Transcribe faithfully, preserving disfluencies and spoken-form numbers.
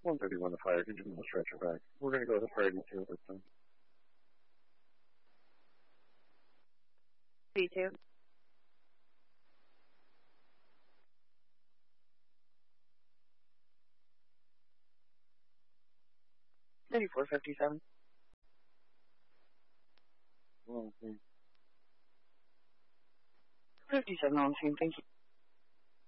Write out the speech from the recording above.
one thirty-one to fire. Could you move stretcher back? We're going to go with a priority two this time. B two. Thirty-four fifty-seven. Well, okay. Fifty-seven on scene. Thank you.